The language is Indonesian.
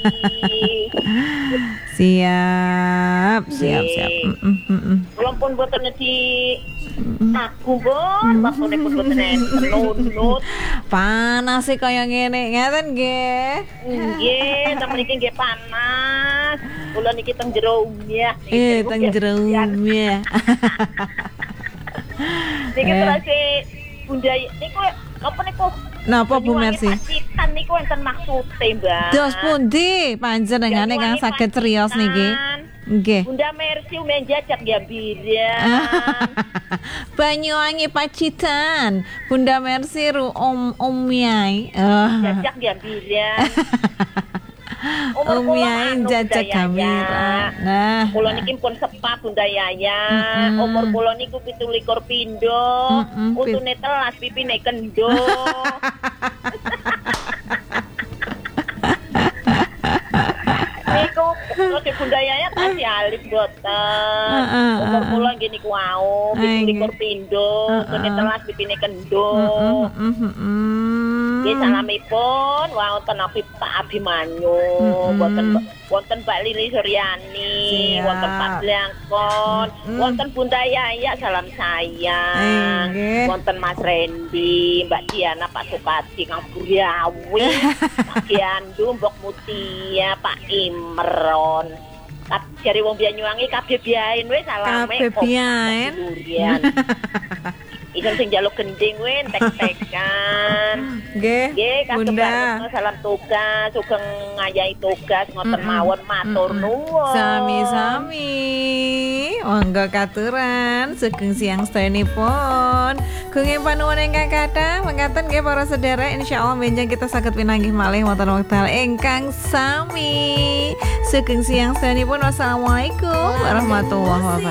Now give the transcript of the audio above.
Siap. Belum pun boten di aku pun waktune pun boten nunut. Panas sih kaya ngene, ngeten nggih. Nggih, temen iki nggih panas. Kula niki teng jero omah. Teng jero omah. Niki terus Bunda niku apa niku? Napa Bu Mercy? Pacitan niku enten maksude, Mbak. Dos pundi panjenengane kang saged criyos niki? Nggih. Bunda Mercy men jajak Gambiran. Banyuwangi Pacitan. Bunda Mercy Om Yai. Jajak Gambiran. Om Yai jajak Gambiran. Nah, kula niki pun sepat Bunda Yaya. Umur kula niku 17 pindho. Utune telas pipine kendo. Niku terus Bunda Yaya tasih alif boten. Umur kula nggih niku wau 17 pindho. Utune telas pipine kendo. Nggih salamipun wonten Pak Abimanyu, wonten Mbak Lili Suryani, wonten Pak Blangkon, wonten Bunda Yaya salam sayang, wonten Mas Randy, Mbak Diana, Pak Sukadi, Kang Buryawi, Pak Giandu, Mbok Mutia, Pak Imron. Jare wong Banyuwangi kabeh biyen wis salame kok. Kabeh biyen. Ikan sing jaluk gending we tek-tekan. Nggih, Bunda. Salam tugas, sugeng ngayahi tugas ngoten mawon matur nuwun. Sami-sami. Monggo katuran sugeng siang sedayanipun. Kenging panuwun ingkang kathah mangkaten nggih para sedherek, insyaallah benjang kita saged pinanggih malih wonten wekdal ingkang sami. Sugeng siang sedayanipun. Wassalamualaikum warahmatullahi wabarakatuh.